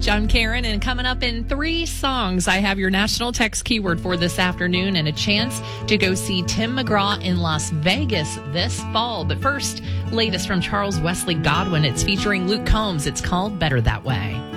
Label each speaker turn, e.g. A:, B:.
A: I'm Karen, and coming up in 3 songs, I have your national text keyword for this afternoon and a chance to go see Tim McGraw in Las Vegas this fall. But first, latest from Charles Wesley Godwin. It's featuring Luke Combs. It's called Better That Way.